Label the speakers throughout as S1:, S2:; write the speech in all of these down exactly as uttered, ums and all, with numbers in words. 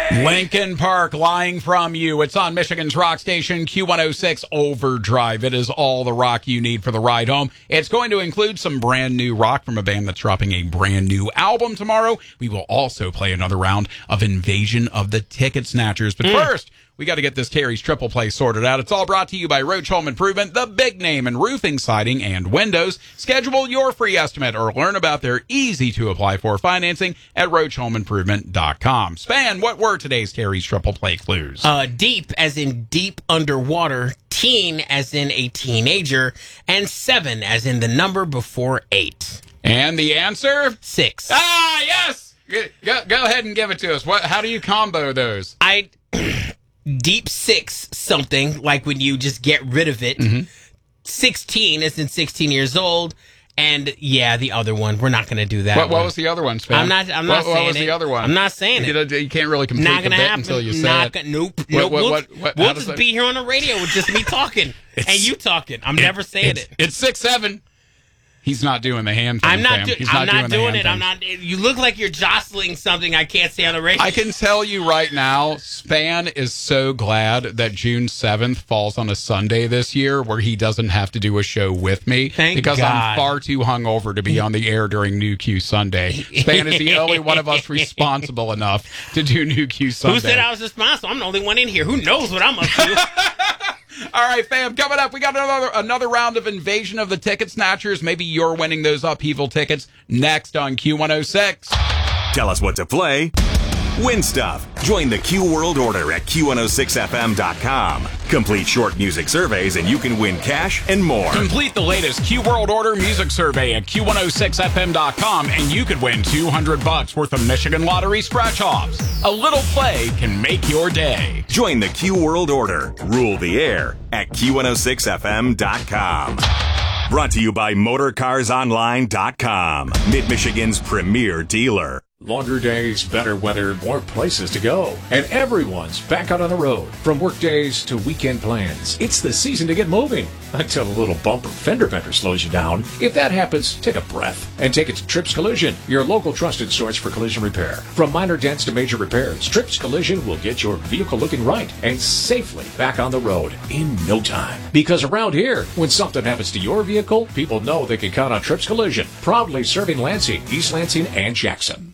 S1: Lincoln Park, Lying From You. It's on Michigan's rock station, Q one oh six Overdrive. It is all the rock you need for the ride home. It's going to include some brand new rock from a band that's dropping a brand new album tomorrow. We will also play another round of Invasion of the Ticket Snatchers. But mm. first, we got to get this Terry's Triple Play sorted out. It's all brought to you by Roach Home Improvement, the big name in roofing, siding, and windows. Schedule your free estimate or learn about their easy-to-apply-for financing at roach home improvement dot com. Span, what were today's Terry's Triple Play clues?
S2: Uh, deep as in deep underwater, teen as in a teenager, and seven as in the number before eight.
S1: And the answer?
S2: Six.
S1: Ah, yes! Go, go ahead and give it to us. What? How do you combo those?
S2: I... Deep six something, like when you just get rid of it. Mm-hmm. sixteen is in sixteen years old. And yeah, the other one. We're not going to do that.
S1: What, what
S2: one.
S1: was the other one, Span?
S2: I'm not, I'm not
S1: what,
S2: saying
S1: What was
S2: it.
S1: the other one?
S2: I'm not saying
S1: you
S2: it.
S1: You can't really complete
S2: not
S1: the bit
S2: happen.
S1: until you say
S2: not
S1: it.
S2: Gonna, nope.
S1: What,
S2: nope.
S1: what,
S2: we'll
S1: what, what,
S2: we'll just
S1: that...
S2: be here on the radio with just me talking and you talking. I'm
S1: it,
S2: never saying
S1: it's,
S2: it.
S1: It's six seven. He's not doing the hand thing.
S2: I'm not, do-
S1: He's
S2: I'm
S1: not,
S2: not doing,
S1: doing
S2: it. I'm not. You look like you're jostling something I can't say on the radio.
S1: I can tell you right now, Span is so glad that June seventh falls on a Sunday this year where he doesn't have to do a show with me.
S2: Thank
S1: because
S2: God.
S1: I'm far too hungover to be on the air during New Q Sunday. Span is the only one of us responsible enough to do New Q Sunday.
S2: Who said I was responsible? I'm the only one in here. Who knows what I'm up to?
S1: All right, fam, coming up, we got another another round of Invasion of the Ticket Snatchers. Maybe you're winning those upheaval tickets next on Q one oh six.
S3: Tell us what to play. Win stuff. Join the Q World Order at Q one oh six F M dot com. Complete short music surveys and you can win cash and more.
S1: Complete the latest Q World Order music survey at Q one oh six F M dot com and you could win two hundred bucks worth of Michigan Lottery scratch-offs. A little play can make your day.
S3: Join the Q World Order. Rule the air at Q one oh six F M dot com. Brought to you by motor cars online dot com. Mid-Michigan's premier dealer.
S4: Longer days, better weather, more places to go. And everyone's back out on the road. From work days to weekend plans. It's the season to get moving. Until a little bumper fender bender slows you down. If that happens, take a breath and take it to Trips Collision, your local trusted source for collision repair. From minor dents to major repairs, Trips Collision will get your vehicle looking right and safely back on the road in no time. Because around here, when something happens to your vehicle, people know they can count on Trips Collision. Proudly serving Lansing, East Lansing, and Jackson.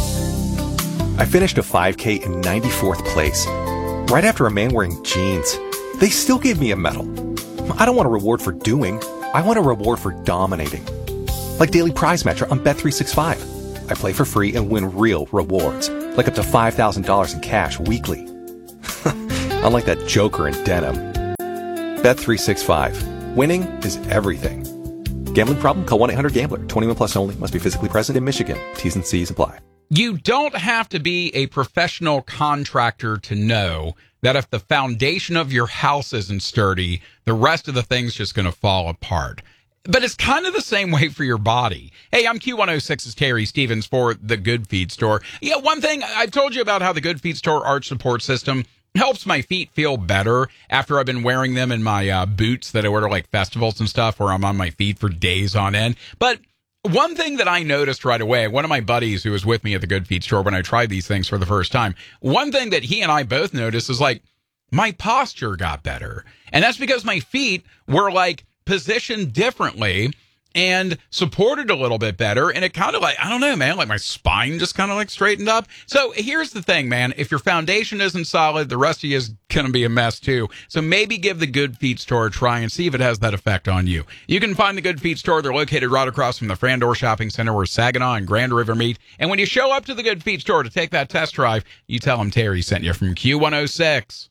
S5: I finished a five K in ninety-fourth place, right after a man wearing jeans. They still gave me a medal. I don't want a reward for doing. I want a reward for dominating. Like Daily Prize Match on Bet three sixty-five. I play for free and win real rewards, like up to five thousand dollars in cash weekly. Unlike that joker in denim. Bet three sixty-five. Winning is everything. Gambling problem? Call one eight hundred gambler. twenty-one plus only. Must be physically present in Michigan. T's and C's apply.
S1: You don't have to be a professional contractor to know that if the foundation of your house isn't sturdy, the rest of the thing's just going to fall apart. But it's kind of the same way for your body. Hey, I'm Q one oh six's Terry Stevens for The Good Feet Store. Yeah, one thing, I've told you about how the Good Feet Store arch support system helps my feet feel better after I've been wearing them in my uh, boots that I wear to like festivals and stuff where I'm on my feet for days on end. But one thing that I noticed right away, one of my buddies who was with me at the Good Feet Store when I tried these things for the first time, one thing that he and I both noticed is like my posture got better. And that's because my feet were like positioned differently and supported a little bit better. And it kind of like, I don't know, man, like my spine just kind of like straightened up. So here's the thing, man. If your foundation isn't solid, the rest of you is going to be a mess too. So maybe give the Good Feet Store a try and see if it has that effect on you. You can find the Good Feet Store. They're located right across from the Frandor Shopping Center where Saginaw and Grand River meet. And when you show up to the Good Feet Store to take that test drive, you tell them Terry sent you from Q one oh six.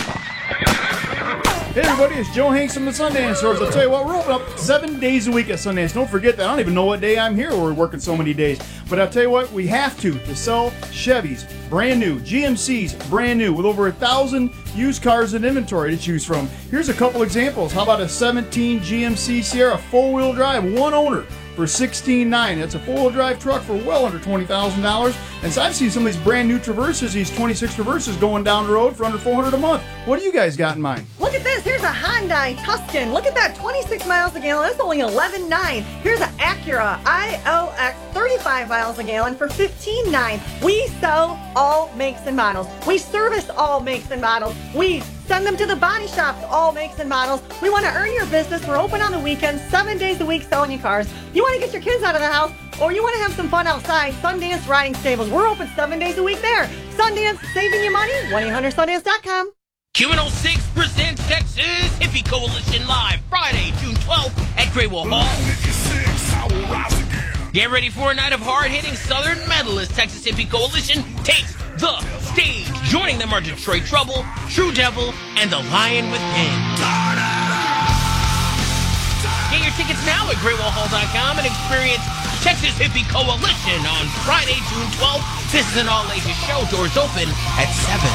S6: Hey everybody, it's Joe Hanks from the Sundance Stores. I'll tell you what, we're open up seven days a week at Sundance. Don't forget that. I don't even know what day I'm here. We're working so many days. But I'll tell you what, we have to, to sell Chevys, brand new, G M Cs, brand new, with over a thousand used cars in inventory to choose from. Here's a couple examples. How about a seventeen G M C Sierra four-wheel drive, one owner, for sixteen nine hundred dollars. That's a four-wheel drive truck for well under twenty thousand dollars. And so I've seen some of these brand new Traverses, these twenty-six Traverses going down the road for under four hundred dollars a month. What do you guys got in mind?
S7: Look at this. Here's a Hyundai Tuscan. Look at that, twenty-six miles a gallon. That's only eleven nine hundred. Here's an Acura I O X, thirty-five miles a gallon for fifteen nine hundred. We sell all makes and models. We service all makes and models. We send them to the body shops, all makes and models. We want to earn your business. We're open on the weekends, seven days a week selling you cars. You want to get your kids out of the house, or you want to have some fun outside, Sundance Riding Stables. We're open seven days a week there. Sundance, saving you money, one eight hundred sundance dot com.
S2: Q one oh six presents Texas Hippie Coalition Live, Friday, June twelfth at Graywell Hall. Get ready for a night of hard-hitting Southern metal as Texas Hippie Coalition takes the stage. Joining them are Detroit Trouble, True Devil, and The Lion Within. Get your tickets now at graywell hall dot com and experience Texas Hippie Coalition on Friday, June twelfth. This is an all-ages show. Doors open at seven.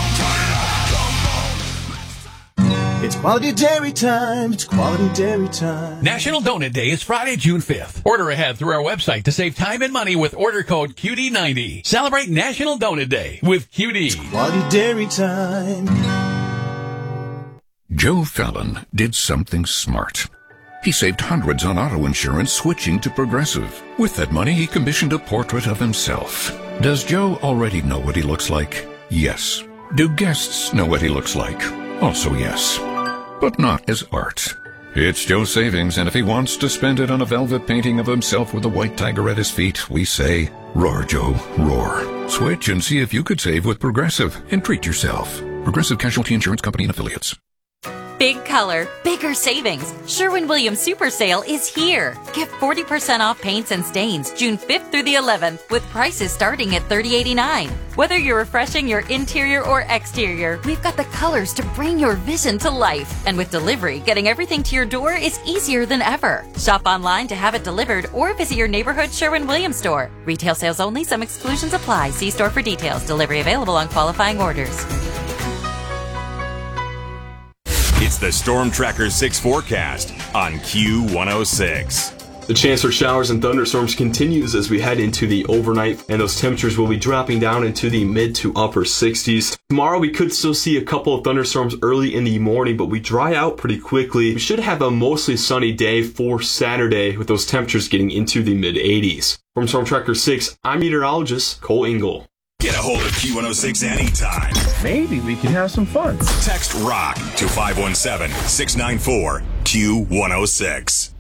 S8: It's quality dairy time. It's quality dairy time.
S9: National Donut Day is Friday, June fifth. Order ahead through our website to save time and money with order code Q D ninety. Celebrate National Donut Day with Q D.
S8: It's quality dairy time.
S10: Joe Fallon did something smart. He saved hundreds on auto insurance switching to Progressive. With that money, he commissioned a portrait of himself. Does Joe already know what he looks like? Yes. Do guests know what he looks like? Also yes. But not as art. It's Joe's savings, and if he wants to spend it on a velvet painting of himself with a white tiger at his feet, we say, roar, Joe, roar. Switch and see if you could save with Progressive and treat yourself. Progressive Casualty Insurance Company and Affiliates.
S11: Big color, bigger savings. Sherwin-Williams Super Sale is here. Get forty percent off paints and stains June fifth through the eleventh with prices starting at thirty eighty-nine. Whether you're refreshing your interior or exterior, we've got the colors to bring your vision to life. And with delivery, getting everything to your door is easier than ever. Shop online to have it delivered or visit your neighborhood Sherwin-Williams store. Retail sales only. Some exclusions apply. See store for details. Delivery available on qualifying orders.
S3: It's the Storm Tracker six forecast on Q one oh six.
S12: The chance for showers and thunderstorms continues as we head into the overnight, and those temperatures will be dropping down into the mid to upper sixties. Tomorrow we could still see a couple of thunderstorms early in the morning, but we dry out pretty quickly. We should have a mostly sunny day for Saturday with those temperatures getting into the mid eighties. From Storm Tracker six, I'm meteorologist Cole Engel.
S3: Get a hold of Q one oh six anytime.
S13: Maybe we can have some fun.
S3: Text ROCK to five one seven, six nine four, Q one oh six.